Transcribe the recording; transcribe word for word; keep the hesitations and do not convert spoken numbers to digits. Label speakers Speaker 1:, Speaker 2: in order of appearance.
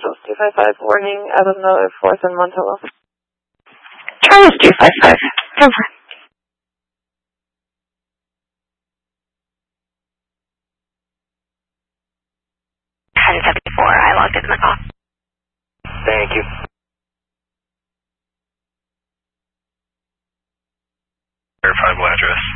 Speaker 1: Charles two five five, warning out of Miller fourth and Montello.
Speaker 2: Charles two five five, over. ten seventy-four, I logged in the call.
Speaker 3: Thank you. Verifiable address.